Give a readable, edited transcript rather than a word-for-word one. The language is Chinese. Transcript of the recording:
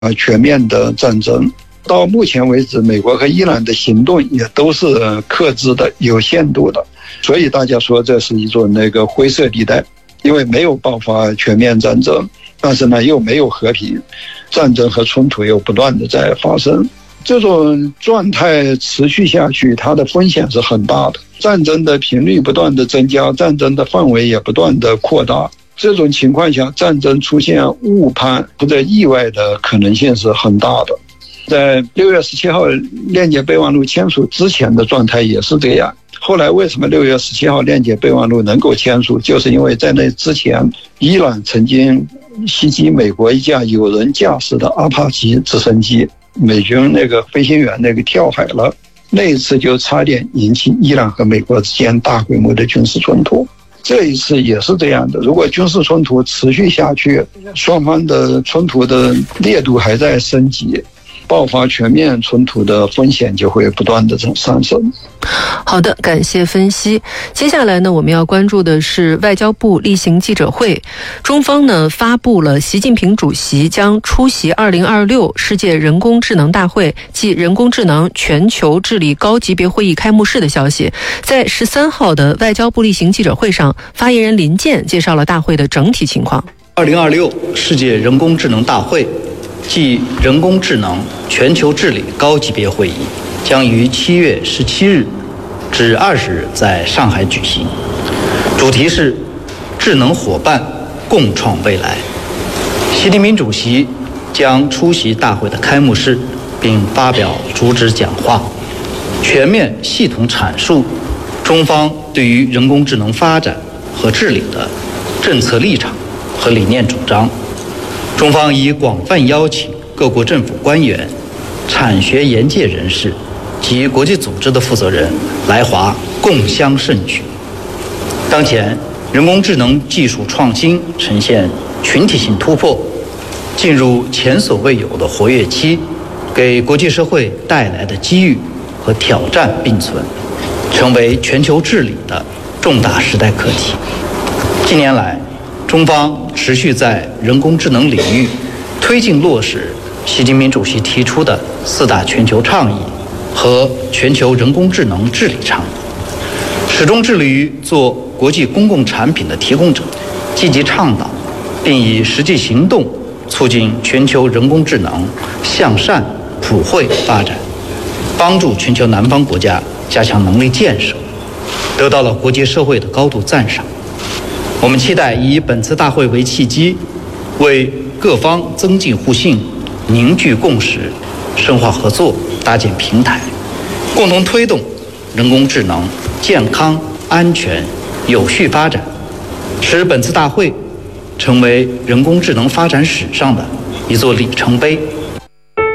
全面的战争。到目前为止，美国和伊朗的行动也都是克制的、有限度的，所以大家说这是一种灰色地带，因为没有爆发全面战争，但是呢又没有和平，战争和冲突又不断的在发生。这种状态持续下去，它的风险是很大的，战争的频率不断的增加，战争的范围也不断的扩大。这种情况下，战争出现误判或者意外的可能性是很大的。在6月17号链接备忘录签署之前的状态也是这样。后来为什么6月17号链接备忘录能够签署，就是因为在那之前，伊朗曾经袭击美国一架有人驾驶的阿帕奇直升机，美军飞行员跳海了，那一次就差点引起伊朗和美国之间大规模的军事冲突。这一次也是这样的，如果军事冲突持续下去，双方的冲突的烈度还在升级，爆发全面冲突的风险就会不断的上升。 好的，感谢分析。接下来呢，我们要关注的是外交部例行记者会。中方呢发布了习近平主席将出席2026世界人工智能大会暨人工智能全球治理高级别会议开幕式的消息。在13号的外交部例行记者会上，发言人林健介绍了大会的整体情况。 2026世界人工智能大会暨人工智能全球治理高级别会议将于7月17日至20日在上海举行，主题是智能伙伴共创未来。习近平主席将出席大会的开幕式，并发表主旨讲话，全面系统阐述中方对于人工智能发展和治理的政策立场和理念主张。中方已广泛邀请各国政府官员、产学研界人士及国际组织的负责人来华共襄盛举。当前，人工智能技术创新呈现群体性突破，进入前所未有的活跃期，给国际社会带来的机遇和挑战并存，成为全球治理的重大时代课题。近年来，中方持续在人工智能领域推进落实习近平主席提出的4大全球倡议和全球人工智能治理倡议，始终致力于做国际公共产品的提供者，积极倡导并以实际行动促进全球人工智能向善普惠发展，帮助全球南方国家加强能力建设，得到了国际社会的高度赞赏。我们期待以本次大会为契机，为各方增进互信、凝聚共识、深化合作搭建平台，共同推动人工智能健康、安全、有序发展，使本次大会成为人工智能发展史上的一座里程碑。